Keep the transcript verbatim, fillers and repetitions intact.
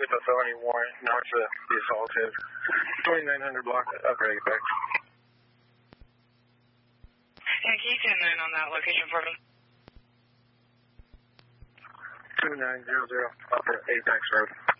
with a felony warrant north of the assaulted twenty-nine hundred block of Upper Apex. And can you ten nine on that location for me? two nine zero zero Upper Apex Road.